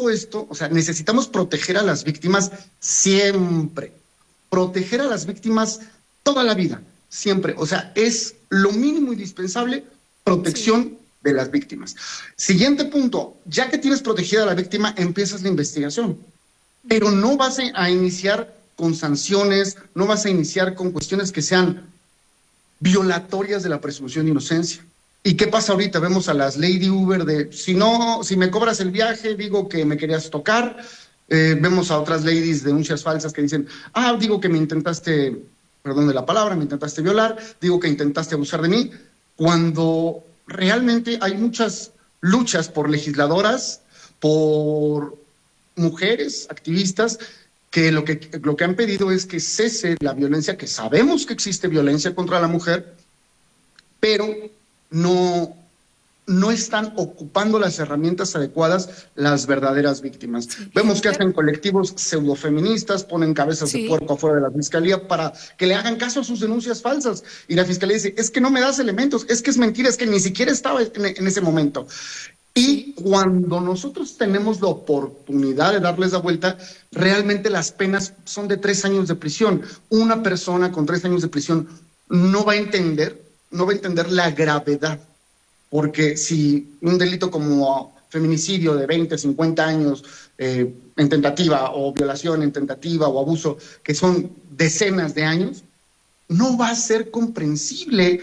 todo esto, o sea, necesitamos proteger a las víctimas siempre. Proteger a las víctimas toda la vida, siempre. O sea, es lo mínimo indispensable, protección de las víctimas. Siguiente punto, ya que tienes protegida a la víctima, empiezas la investigación. Pero no vas a iniciar con sanciones, no vas a iniciar con cuestiones que sean violatorias de la presunción de inocencia. ¿Y qué pasa ahorita? Vemos a las Lady Uber de, si me cobras el viaje, digo que me querías tocar. Vemos a otras ladies denuncias falsas que dicen, digo que me intentaste, perdón de la palabra, me intentaste violar, digo que intentaste abusar de mí, cuando realmente hay muchas luchas por legisladoras, por mujeres activistas, que lo que han pedido es que cese la violencia, que sabemos que existe violencia contra la mujer, pero no están ocupando las herramientas adecuadas las verdaderas víctimas. Vemos que hacen colectivos pseudofeministas, ponen cabezas de puerco afuera de la fiscalía para que le hagan caso a sus denuncias falsas. Y la fiscalía dice, es que no me das elementos, es que es mentira, es que ni siquiera estaba en ese momento. Y cuando nosotros tenemos la oportunidad de darles la vuelta, realmente las penas son de 3 años de prisión. Una persona con 3 años de prisión no va a entender la gravedad, porque si un delito como feminicidio de 20, 50 años en tentativa, o violación en tentativa, o abuso, que son decenas de años, no va a ser comprensible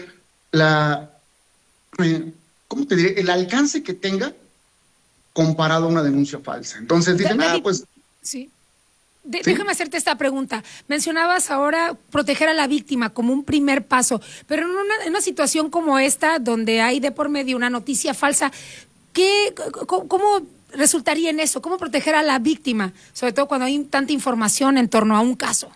¿cómo te diré? El alcance que tenga comparado a una denuncia falsa. Entonces dicen, pues... Sí. Déjame hacerte esta pregunta. Mencionabas ahora proteger a la víctima como un primer paso, pero en una situación como esta, donde hay de por medio una noticia falsa, ¿cómo resultaría en eso? ¿Cómo proteger a la víctima? Sobre todo cuando hay tanta información en torno a un caso.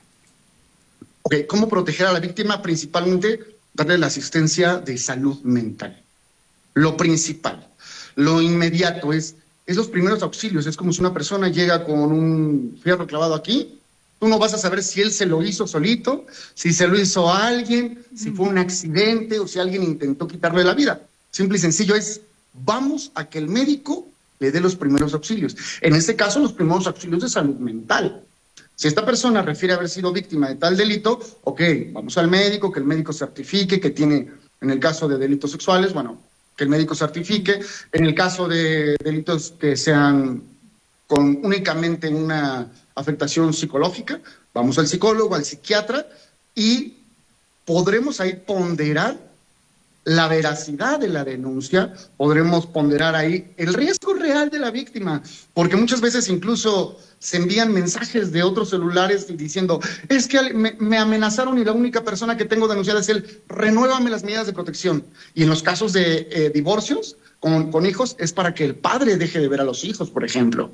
¿Cómo proteger a la víctima? Principalmente darle la asistencia de salud mental. Lo principal, lo inmediato es los primeros auxilios. Es como si una persona llega con un fierro clavado aquí, tú no vas a saber si él se lo hizo solito, si se lo hizo a alguien, si fue un accidente o si alguien intentó quitarle la vida. Simple y sencillo es, vamos a que el médico le dé los primeros auxilios. En este caso, los primeros auxilios de salud mental. Si esta persona refiere haber sido víctima de tal delito, vamos al médico, que el médico certifique que tiene, en el caso de delitos sexuales, que el médico certifique. En el caso de delitos que sean con únicamente una afectación psicológica, vamos al psicólogo, al psiquiatra, y podremos ahí ponderar la veracidad de la denuncia, podremos ponderar ahí el riesgo real de la víctima, porque muchas veces incluso se envían mensajes de otros celulares diciendo, es que me amenazaron y la única persona que tengo denunciada es él, renuévame las medidas de protección. Y en los casos de divorcios con hijos es para que el padre deje de ver a los hijos, por ejemplo.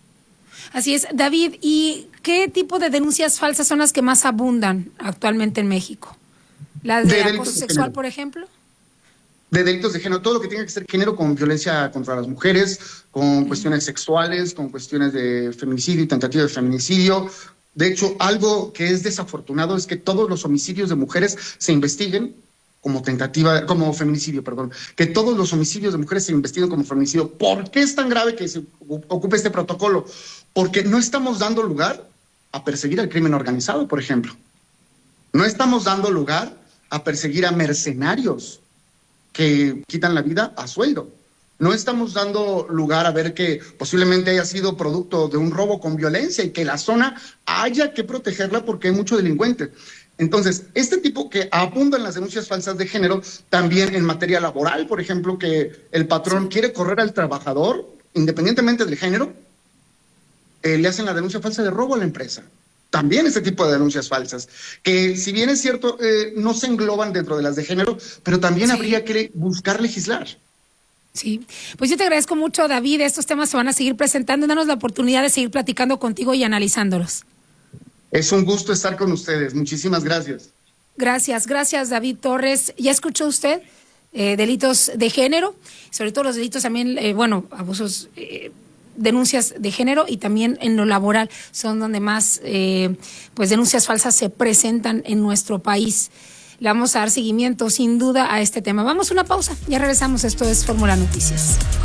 Así es. David, ¿y qué tipo de denuncias falsas son las que más abundan actualmente en México? ¿Las de acoso sexual, por ejemplo? De delitos de género, todo lo que tenga que ser género, con violencia contra las mujeres, con cuestiones sexuales, con cuestiones de feminicidio y tentativa de feminicidio. De hecho, algo que es desafortunado es que todos los homicidios de mujeres se investiguen como feminicidio, que todos los homicidios de mujeres se investiguen como feminicidio. ¿Por qué es tan grave que se ocupe este protocolo? Porque no estamos dando lugar a perseguir al crimen organizado, por ejemplo. No estamos dando lugar a perseguir a mercenarios que quitan la vida a sueldo. No estamos dando lugar a ver que posiblemente haya sido producto de un robo con violencia y que la zona haya que protegerla porque hay mucho delincuente. Entonces, este tipo que abundan las denuncias falsas de género, también en materia laboral, por ejemplo, que el patrón quiere correr al trabajador, independientemente del género, le hacen la denuncia falsa de robo a la empresa. También este tipo de denuncias falsas, que si bien es cierto, no se engloban dentro de las de género, pero también habría que buscar legislar. Sí, pues yo te agradezco mucho, David. Estos temas se van a seguir presentando. Danos la oportunidad de seguir platicando contigo y analizándolos. Es un gusto estar con ustedes. Muchísimas gracias. Gracias, David Torres. ¿Ya escuchó usted? Delitos de género, sobre todo los delitos también, abusos... denuncias de género y también en lo laboral son donde más denuncias falsas se presentan en nuestro país. Le vamos a dar seguimiento sin duda a este tema. Vamos a una pausa, ya regresamos. Esto es Fórmula Noticias.